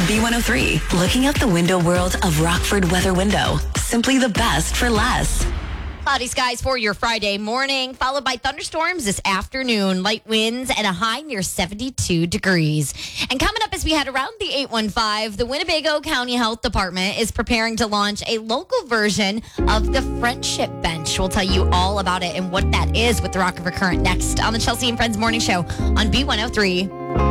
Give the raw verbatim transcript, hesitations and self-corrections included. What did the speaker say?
B one oh three, looking out the window world of Rockford Weather Window. Simply the best for less. Cloudy skies for your Friday morning, followed by thunderstorms this afternoon, light winds, and a high near seventy-two degrees. And coming up as we head around the eight one five, the Winnebago County Health Department is preparing to launch a local version of the Friendship Bench. We'll tell you all about it and what that is with the Rock River Current next on the Chelsea and Friends Morning Show on B one oh three.